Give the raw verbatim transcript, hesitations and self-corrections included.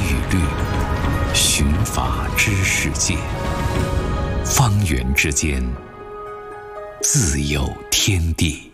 与律，寻法知世界。方圆之间，自有天地。